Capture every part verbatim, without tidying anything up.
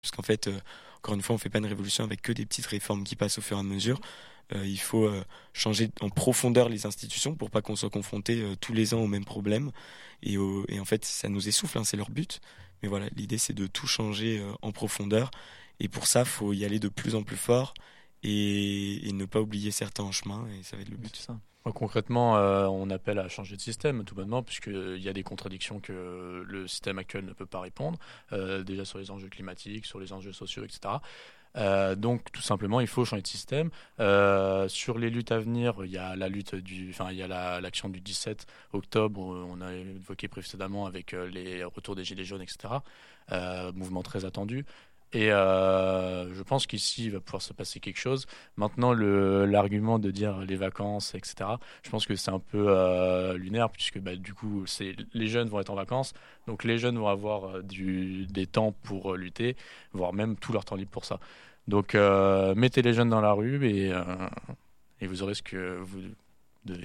Parce qu'en fait, euh, encore une fois, on ne fait pas une révolution avec que des petites réformes qui passent au fur et à mesure. Euh, il faut euh, changer en profondeur les institutions pour pas qu'on soit confronté euh, tous les ans aux mêmes problèmes. Et, au- et en fait, ça nous essouffle, hein, c'est leur but. Mais voilà, l'idée, c'est de tout changer euh, en profondeur. Et pour ça, faut y aller de plus en plus fort et, et ne pas oublier certains en chemin. Et ça va être le C'est but. ça. Moi, concrètement, euh, on appelle à changer de système, tout bonnement, puisqu'il y a des contradictions que le système actuel ne peut pas répondre, euh, déjà sur les enjeux climatiques, sur les enjeux sociaux, et cetera. Euh, donc, tout simplement, il faut changer de système. Euh, sur les luttes à venir, il y a la lutte du, enfin, il y a la- l'action du dix-sept octobre, on a évoqué précédemment avec euh, les retours des Gilets jaunes, et cetera. Euh, mouvement très attendu. Et euh, je pense qu'ici, il va pouvoir se passer quelque chose. Maintenant, le, l'argument de dire les vacances, et cetera, je pense que c'est un peu euh, lunaire, puisque bah, du coup, c'est, les jeunes vont être en vacances, donc les jeunes vont avoir euh, du, des temps pour euh, lutter, voire même tout leur temps libre pour ça. Donc, euh, mettez les jeunes dans la rue et, euh, et vous aurez ce que vous devez.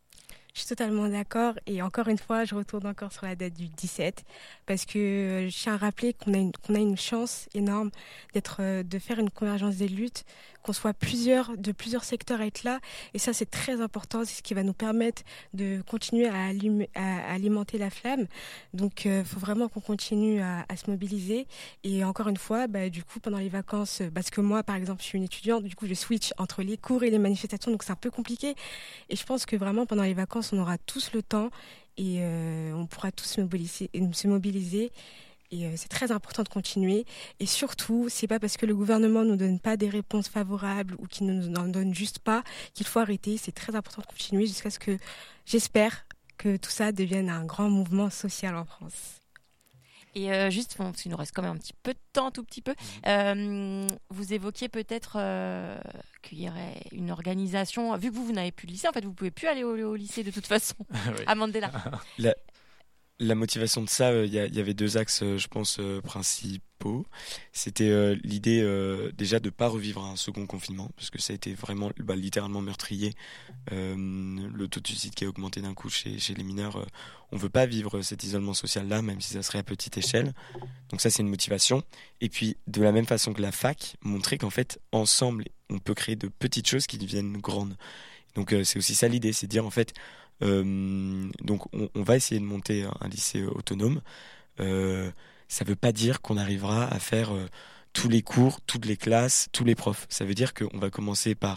Je suis totalement d'accord. Et encore une fois, je retourne encore sur la date du dix-sept parce que euh, je tiens à rappeler qu'on a une, qu'on a une chance énorme d'être, euh, de faire une convergence des luttes, qu'on soit plusieurs, de plusieurs secteurs à être là. Et ça, c'est très important. C'est ce qui va nous permettre de continuer à, allumer- à alimenter la flamme. Donc, il faut vraiment qu'on continue à, à se mobiliser. Et encore une fois, bah, du coup, pendant les vacances, euh, parce que moi, par exemple, je suis une étudiante, du coup, je switch entre les cours et les manifestations, donc c'est un peu compliqué. Et je pense que vraiment, pendant les vacances, on aura tous le temps et euh, on pourra tous se mobiliser. Se mobiliser et euh, c'est très important de continuer. Et surtout, c'est pas parce que le gouvernement nous donne pas des réponses favorables ou qu'il ne nous en donne juste pas qu'il faut arrêter. C'est très important de continuer jusqu'à ce que, j'espère, que tout ça devienne un grand mouvement social en France. Et euh, juste, bon, parce qu'il nous reste quand même un petit peu de temps, tout petit peu, euh, vous évoquiez peut-être euh, qu'il y aurait une organisation, vu que vous, vous n'avez plus de lycée, en fait, vous ne pouvez plus aller au, au lycée de toute façon, Oui. à Mandela. La, la motivation de ça, il euh, y, y avait deux axes, euh, je pense, euh, principaux. C'était euh, l'idée euh, déjà de ne pas revivre un second confinement, parce que ça a été vraiment bah, littéralement meurtrier. Euh, le taux de suicide qui a augmenté d'un coup chez, chez les mineurs. Euh, on ne veut pas vivre cet isolement social-là, même si ça serait à petite échelle. Donc ça, c'est une motivation. Et puis, de la même façon que la fac, montrer qu'en fait, ensemble, on peut créer de petites choses qui deviennent grandes. Donc euh, c'est aussi ça l'idée, c'est de dire en fait, euh, donc on, on va essayer de monter un, un lycée autonome. Euh, ça ne veut pas dire qu'on arrivera à faire euh, tous les cours, toutes les classes, tous les profs. Ça veut dire qu'on va commencer par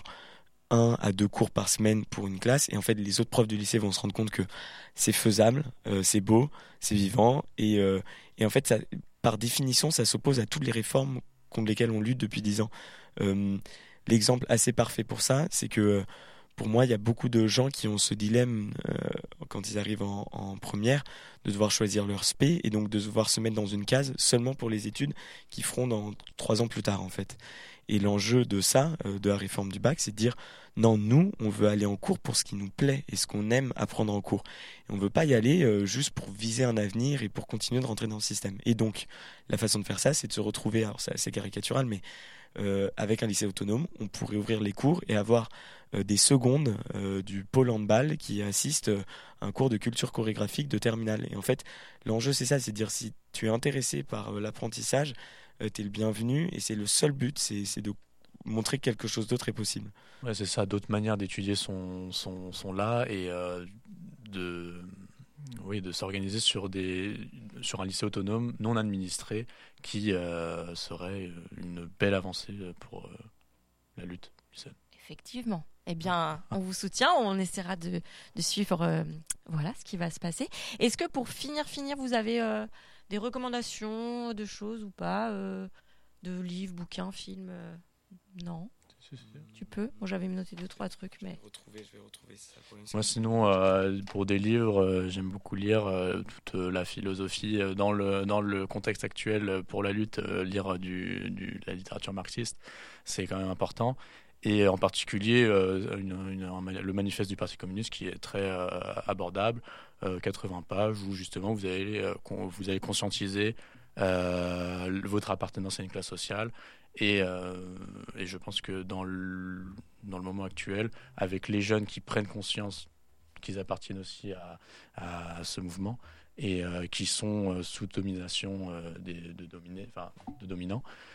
un à deux cours par semaine pour une classe, et en fait les autres profs du lycée vont se rendre compte que c'est faisable, euh, c'est beau, c'est vivant, et, euh, et en fait ça, par définition ça s'oppose à toutes les réformes contre lesquelles on lutte depuis dix ans. Euh, l'exemple assez parfait pour ça, c'est que euh, pour moi il y a beaucoup de gens qui ont ce dilemme euh, quand ils arrivent en, en première, de devoir choisir leur spé et donc de devoir se mettre dans une case seulement pour les études qu'ils feront dans trois ans plus tard en fait. Et l'enjeu de ça, euh, de la réforme du bac, c'est de dire non, nous, on veut aller en cours pour ce qui nous plaît et ce qu'on aime apprendre en cours. Et on ne veut pas y aller euh, juste pour viser un avenir et pour continuer de rentrer dans le système. Et donc, la façon de faire ça, c'est de se retrouver, alors c'est assez caricatural, mais euh, avec un lycée autonome, on pourrait ouvrir les cours et avoir euh, des secondes euh, du pôle handball qui assistent euh, à un cours de culture chorégraphique de terminale. Et en fait, l'enjeu, c'est ça, c'est de dire si tu es intéressé par euh, l'apprentissage, euh, tu es le bienvenu et c'est le seul but, c'est, c'est de montrer que quelque chose d'autre est possible. Ouais, c'est ça. D'autres manières d'étudier sont, sont, sont là et euh, de, oui, de s'organiser sur, des, sur un lycée autonome non administré qui euh, serait une belle avancée pour euh, la lutte. Effectivement. Eh bien, on vous soutient, on essaiera de, de suivre euh, voilà, ce qui va se passer. Est-ce que pour finir, finir, vous avez euh, des recommandations de choses ou pas euh, de livres, bouquins, films euh, Non. Tu peux. Moi, j'avais noté deux, trois trucs, mais... Je vais retrouver, je vais retrouver ça pour une Moi, sinon, euh, pour des livres, euh, j'aime beaucoup lire euh, toute euh, la philosophie euh, dans le dans le contexte actuel euh, pour la lutte. Euh, lire du, du de la littérature marxiste, c'est quand même important. Et en particulier, euh, une, une, un, le manifeste du Parti communiste qui est très euh, abordable, euh, quatre-vingts pages où justement vous allez euh, con, vous allez conscientiser euh, votre appartenance à une classe sociale. Et, euh, et je pense que dans le, dans le moment actuel, avec les jeunes qui prennent conscience qu'ils appartiennent aussi à, à ce mouvement, et euh, qui sont euh, sous domination euh, des, de, dominés, enfin, de dominants.